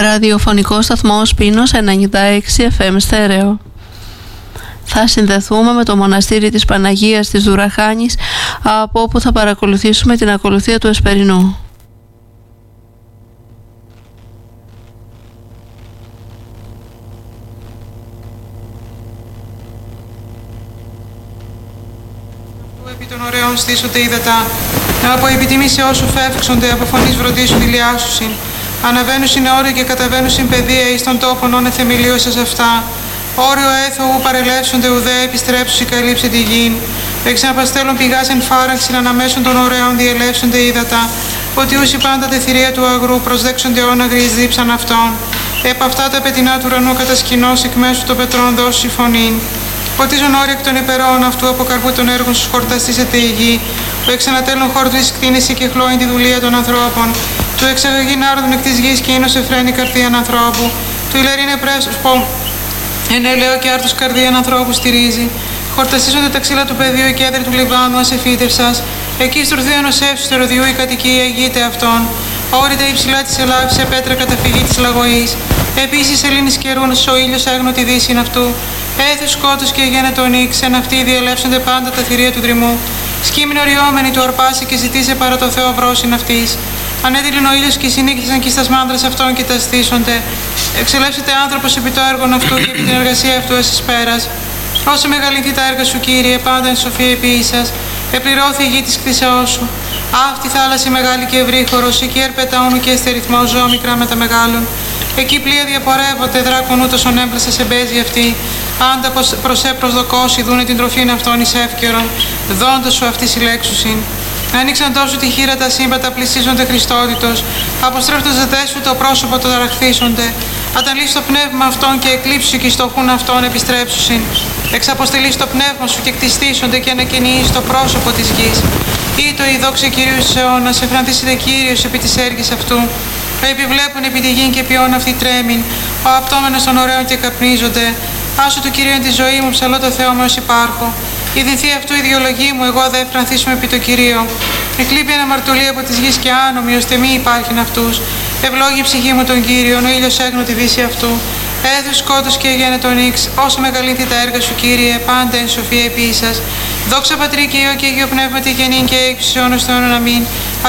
Ραδιοφωνικό σταθμό Πίνος 96 FM στέρεο. Θα συνδεθούμε με το μοναστήρι της Παναγίας της Δουραχάνης, από όπου θα παρακολουθήσουμε την ακολουθία του Εσπερινού. Επί των ωραίων στήσονται ύδατα, από επιτιμή σε όσου φεύξονται, από φωνής βροντίσου δηλιάσουσιν. Αναβαίνουν συν όριο και καταβαίνουν συν παιδεία εις των τόπων όνε θεμελίωσας αυτά. Όριο έθω ου παρελεύσονται ουδέ επιστρέψουσι καλύψε τη γην. Εξαναπαστέλων πηγάς εν φάραξιν αναμέσων των ωραίων διελεύσονται ύδατα. Ότι ούσι πάντα τεθυρία του αγρού προσδέξονται όναγροι δίψαν αυτών. Επ' αυτά τα πετεινά του ουρανού κατασκηνώσει εκ μέσου των πετρών δώσει φωνήν. Ποτίζον όρια εκ των υπερών αυτού από καρπού των έργων σου χορταστήσεται η γη. Που εξανατέλουν χώρου τη κτίνηση και χλώει τη δουλεία των ανθρώπων. Του εξαγωγή νάρδων εκ τη γη και ίνος εφραίνει καρδίαν ανθρώπου. Του ηλερίνε πρέσπο εν ελαίο και άρτους καρδίαν ανθρώπου στηρίζει. Χορταστήσονται τα ξύλα του πεδίου οι κέντροι του Λιβάνου ασεφίτευσας. Εκεί στουρθίαν ω εύσου του ροδιού η κατοικία ηγείται αυτών. Όρητα υψηλά τη ελάβη σε πέτρα καταφυγή τη λαγωή. Επίση σελήνη καιρού ο ήλιο έγνω τη δύση αυτού. Έθου σκότου και γένετο νύξ, εν αυτοί διελεύσονται πάντα τα θηρία του δρυμού. Σκύμην οριόμενη του ορπάσει και ζητήσε παρά το Θεό βρόσιν αυτή. Ανέτειλεν ο ήλιο και συνήχθησαν και στα μάντρες αυτών και τα στήσονται. Εξελεύσεται άνθρωπο επί το έργο αυτού και επί την εργασία αυτού εις πέρας. Όσο μεγαλυνθεί τα έργα σου, Κύριε, πάντα εν σοφία επίησας, επληρώθη η γη της κτήσεώς σου. Αυτή θάλασσα μεγάλη και ευρύχωρος, εκεί έρπετα όνου και εστεριθμό ζώα μικρά με τα μεγάλων. Εκεί πλοία διαπορεύονται, δράκων ούτως ονέμπλασε σε μπέζι αυτή. Πάντα προς προσδοκώσει δούνε την τροφήν αυτών εις εύκαιρον, δόντος σου αυτή συλλέξουσιν. Άνοιξαν τόσο τη χείρα τα σύμπατα, πλησίζονται Χριστότητος. Αποστρέφτος δετές σου το πρόσωπο το ταραχθήσονται. Αταλείς το πνεύμα αυτών και εκλείψου και στοχούν αυτών επιστρέψουσιν. Εξαποστελείς το πνεύμα σου και κτιστήσονται και ανακαινείς το πρόσωπο της γης. Ήτο η δόξα Κυρίου της αιώνας, εφραντήσετε Κύριος επί της έργης αυτού. Επιβλέπουν επί τη γη και ποιόν αυτή τρέμην. Ο απτώμενος των ωραίων και καπνίζονται. Άσου του Κυρίου τη ζωή μου, ψαλώ το Θεό μου ως υπάρχω. Η δυνθή αυτού η διολογή μου, εγώ δε φρανθήσουμε επί το Κυρίο. Εκλείπει αναμαρτωλία από τη γη και άνομοι, ώστε μη υπάρχουν αυτού. Ευλόγη η ψυχή μου τον Κύριο, ο ήλιος έγνω τη δύση αυτού. Έθου σκότους και γένε τον ύξ, όσο μεγαλύνθη τα έργα σου, Κύριε, πάντα εν σοφία επί σας. Δόξα Πατρί και Υιό και Αγίο Πνεύματι γεννήν και έξι αιώνος των αιώνων αμήν.